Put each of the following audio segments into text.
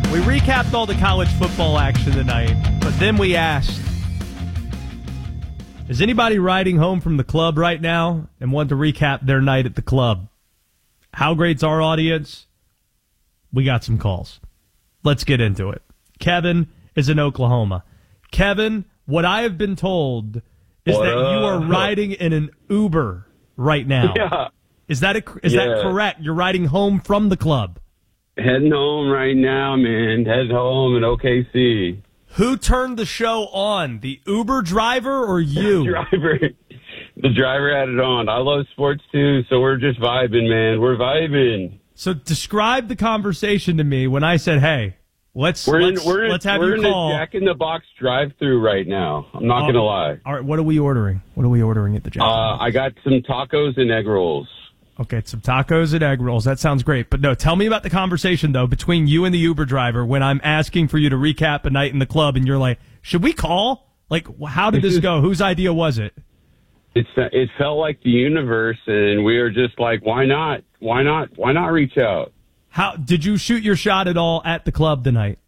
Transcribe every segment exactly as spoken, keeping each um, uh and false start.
We recapped all the college football action tonight, but then we asked, is anybody riding home from the club right now and want to recap their night at the club? How great's our audience? We got some calls. Let's get into it. Kevin is in Oklahoma. Kevin, what I have been told is what that you are up? riding in an Uber right now. Yeah. Is that a, is Yeah. that correct? You're riding home from the club. Heading home right now, man. Heading home in O K C. Who turned the show on? The Uber driver or you? The driver. The driver had it on. I love sports too, so we're just vibing, man. We're vibing. So describe the conversation to me when I said, "Hey, let's We're let's, in. We're in, let's have we're your in call." a Jack in the Box drive-through right now. I'm not Oh, gonna lie. All right, what are we ordering? What are we ordering at the Jack? Uh, I got some tacos and egg rolls. Okay, some tacos and egg rolls. That sounds great. But no, tell me about the conversation, though, between you and the Uber driver when I'm asking for you to recap a night in the club, and you're like, should we call? Like, how did this go? Whose idea was it? It's it felt like the universe, and we were just like, why not? Why not? Why not reach out? How did you shoot your shot at all at the club tonight?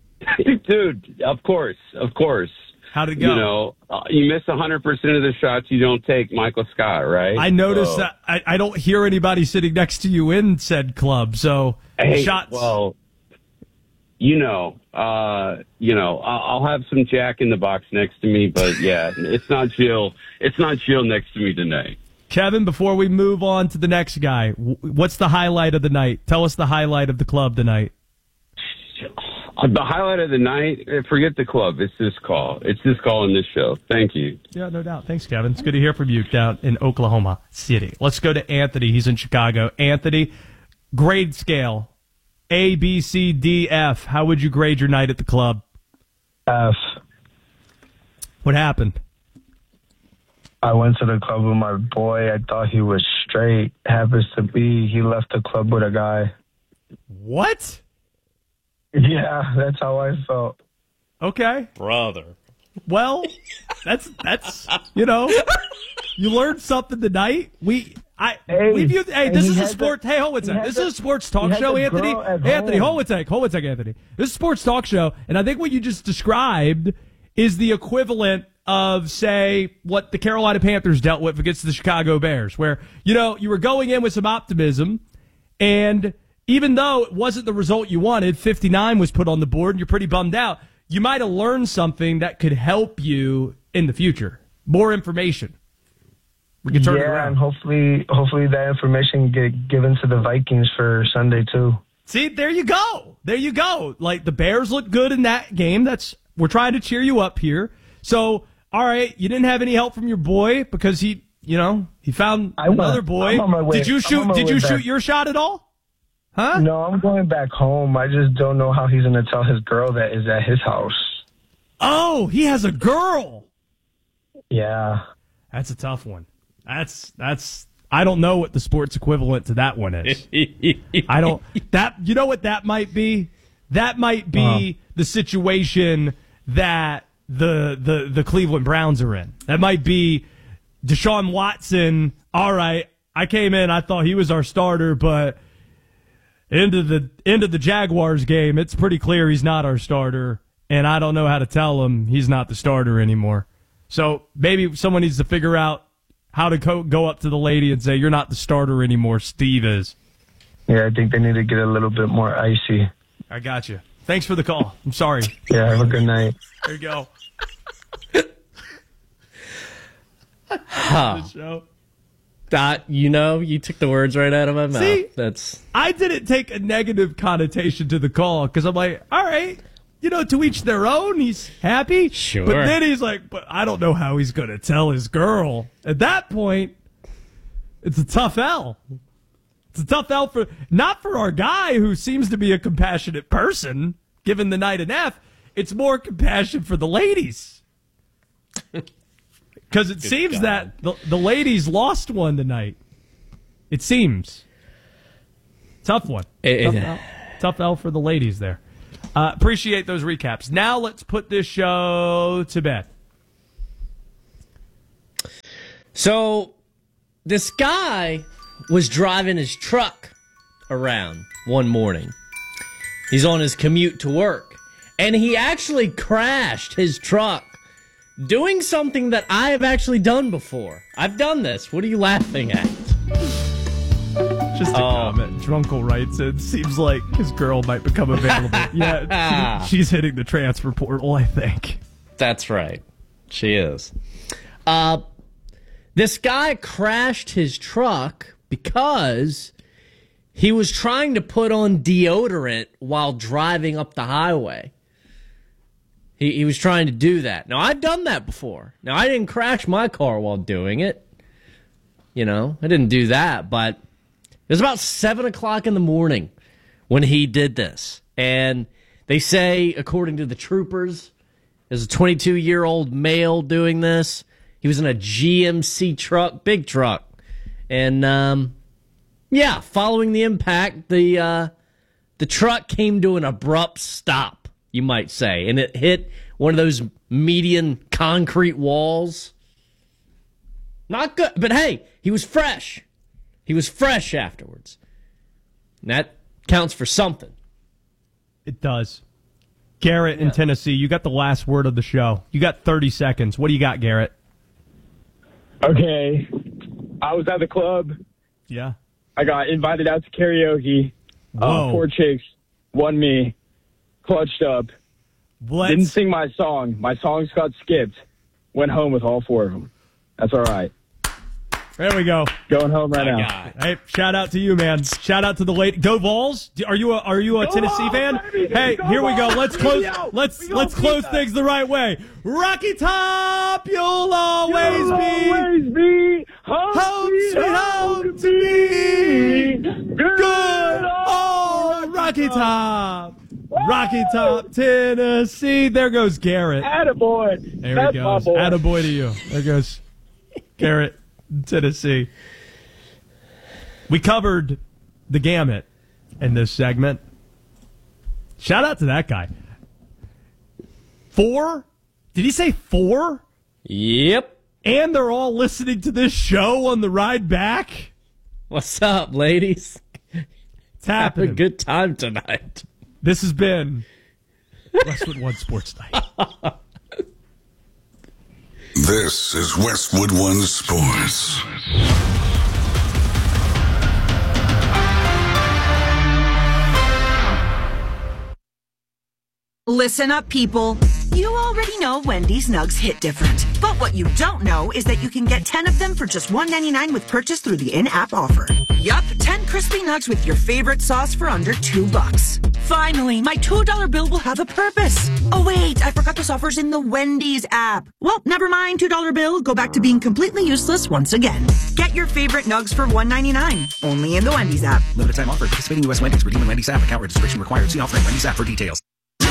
Dude, of course, of course. How did it go? You know, uh, you miss one hundred percent of the shots you don't take, Michael Scott, right? I noticed So- that I, I don't hear anybody sitting next to you in said club, so Hey, shots. well, you know, uh, you know, I'll, I'll have some Jack in the Box next to me, but yeah, it's not Jill. It's not Jill next to me tonight. Kevin, before we move on to the next guy, w- what's the highlight of the night? Tell us the highlight of the club tonight. Uh, The highlight of the night, eh, forget the club. It's this call. It's this call in this show. Thank you. Yeah, no doubt. Thanks, Kevin. It's good to hear from you down in Oklahoma City. Let's go to Anthony. He's in Chicago. Anthony, grade scale, A, B, C, D, F. How would you grade your night at the club? F. What happened? I went to the club with my boy. I thought he was straight. Happens to be, he left the club with a guy. What? Yeah, that's how I felt. Okay. Brother. Well, that's that's you know, you learned something tonight. We I Hey, we viewed. Hey, and this he is a had sport. the- hey, hold on a he second. had This the- is a sports he talk had show, the Anthony. girl at Anthony, home. hold on a second. Hold on a second, Anthony. This is a sports talk show, and I think what you just described is the equivalent of, say, what the Carolina Panthers dealt with against the Chicago Bears, where you know you were going in with some optimism, and even though it wasn't the result you wanted, fifty-nine was put on the board, and you're pretty bummed out. You might have learned something that could help you in the future. More information. We can turn it Yeah, around. and hopefully, hopefully that information get given to the Vikings for Sunday too. See, there you go. There you go. Like, the Bears look good in that game. That's we're trying to cheer you up here. So, all right, you didn't have any help from your boy because he, you know, he found I went- another boy. I'm on my way- Did you I'm shoot? on my Did way you back. shoot your shot at all? Huh? No, I'm going back home. I just don't know how he's going to tell his girl that is at his house. Oh, he has a girl. Yeah. That's a tough one. That's that's. I don't know what the sports equivalent to that one is. I don't. That you know what that might be. That might be Uh-huh. the situation that the the the Cleveland Browns are in. That might be Deshaun Watson. All right, I came in. I thought he was our starter, but into the into the Jaguars game, it's pretty clear he's not our starter, and I don't know how to tell him he's not the starter anymore. So maybe someone needs to figure out how to co- go up to the lady and say, you're not the starter anymore, Steve is. Yeah, I think they need to get a little bit more icy. I got you. Thanks for the call. I'm sorry. Yeah, have a good night. There you go. Huh. Show. That, you know, you took the words right out of my mouth. See? That's I didn't take a negative connotation to the call because I'm like, all right, you know, to each their own. He's happy. Sure. But then he's like, but I don't know how he's going to tell his girl. At that point, it's a tough L. It's a tough L for, not for our guy who seems to be a compassionate person, given the night an F. It's more compassion for the ladies. Because it seems God. that the, the ladies lost one tonight. It seems. Tough one. It- tough, it- L, tough L for the ladies there. Uh, appreciate those recaps. Now let's put this show to bed. So, this guy was driving his truck around one morning, He's on his commute to work. And he actually crashed his truck doing something that I have actually done before. I've done this. What are you laughing at? Just a Oh. comment. Drunkle writes in, seems like his girl might become available. Yeah, she- she's hitting the transfer portal, I think. That's right. She is. Uh, this guy crashed his truck because he was trying to put on deodorant while driving up the highway. He, he was trying to do that. Now, I've done that before. Now, I didn't crash my car while doing it. You know, I didn't do that, but it was about seven o'clock in the morning when he did this. And they say, according to the troopers, there's a twenty-two-year-old male doing this. He was in a G M C truck, big truck. And, um, yeah, following the impact, the uh, the truck came to an abrupt stop, you might say. And it hit one of those median concrete walls. Not good. But, hey, he was fresh. He was fresh afterwards. And that counts for something. It does. Garrett in Tennessee, you got the last word of the show. You got thirty seconds. What do you got, Garrett? Okay. I was at the club. Yeah. I got invited out to karaoke. Whoa. Uh, four chicks, one me, clutched up. Let's, Didn't sing my song. My songs got skipped. Went home with all four of them. That's all right. There we go. Going home right now. Hey, shout out to you, man. Shout out to the late Go Vols. Are you a Are you a Go Tennessee Vols, fan? baby! Hey, Go here we go. Vols! Let's close. Radio! Let's We go let's close Pizza! things the right way. Rocky Top, you'll always You'll be always be home, home sweet sweet home to me. Good, Good old Rocky Top, Rocky Top, Tennessee. There goes Garrett. Attaboy. There That's he my goes. boy. Attaboy to you. There goes Garrett, Tennessee. We covered the gamut in this segment. Shout out to that guy. Four? Did he say four? Yep. And they're all listening to this show on the ride back? What's up, ladies? It's Have a happening. good time tonight. This has been Westwood One Sports Night. This is Westwood One Sports. Listen up, people. You already know Wendy's Nugs hit different. But what you don't know is that you can get ten of them for just one ninety-nine with purchase through the in-app offer. Yup, ten crispy nugs with your favorite sauce for under two bucks. Finally, my two dollar bill will have a purpose. Oh wait, I forgot this offer's in the Wendy's app. Well, never mind, two dollar bill. Go back to being completely useless once again. Get your favorite nugs for one ninety-nine. Only in the Wendy's app. Limited time offer. Participating U S Wendy's. Redeem in Wendy's app. Account registration required. See offering Wendy's app for details.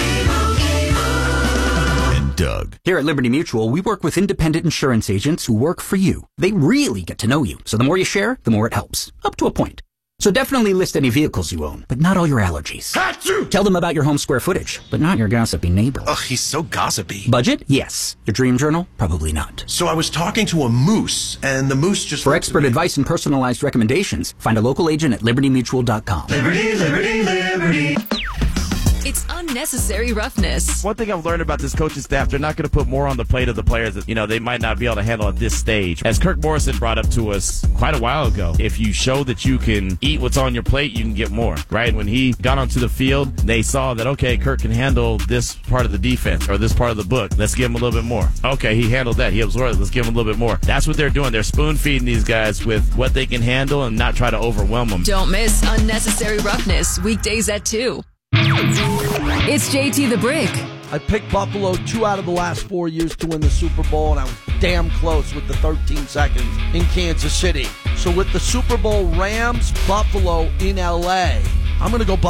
And Doug. Here at Liberty Mutual, we work with independent insurance agents who work for you. They really get to know you. So the more you share, the more it helps. Up to a point. So definitely list any vehicles you own, but not all your allergies. Achoo! Tell them about your home square footage, but not your gossipy neighbor. Ugh, he's so gossipy. Budget? Yes. Your dream journal? Probably not. So I was talking to a moose, and the moose just... For looked at expert me. advice and personalized recommendations, find a local agent at liberty mutual dot com. Liberty, liberty, liberty. It's unnecessary roughness. One thing I've learned about this coaching staff, they're not going to put more on the plate of the players that, you know, they might not be able to handle at this stage. As Kirk Morrison brought up to us quite a while ago, if you show that you can eat what's on your plate, you can get more, right? When he got onto the field, they saw that, okay, Kirk can handle this part of the defense or this part of the book. Let's give him a little bit more. Okay, he handled that. He absorbed it. Let's give him a little bit more. That's what they're doing. They're spoon-feeding these guys with what they can handle and not try to overwhelm them. Don't miss Unnecessary Roughness, weekdays at two. It's J T the Brick. I picked Buffalo two out of the last four years to win the Super Bowl, and I was damn close with the thirteen seconds in Kansas City. So with the Super Bowl Rams, Buffalo in L A, I'm going to go Buffalo.